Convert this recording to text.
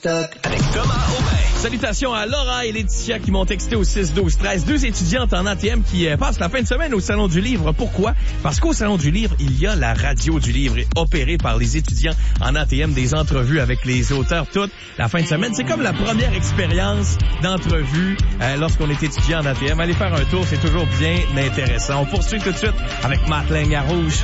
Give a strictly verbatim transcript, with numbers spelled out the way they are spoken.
Avec Thomas Aubin. Salutations à Laura et Laetitia qui m'ont texté au six douze treize. Deux étudiantes en A T M qui euh, passent la fin de semaine au Salon du Livre. Pourquoi? Parce qu'au Salon du Livre, il y a la radio du livre opérée par les étudiants en A T M, des entrevues avec les auteurs toute la fin de semaine. C'est comme la première expérience d'entrevue euh, lorsqu'on est étudiant en A T M. Allez faire un tour, c'est toujours bien intéressant. On poursuit tout de suite avec Marc Laine à Rouge.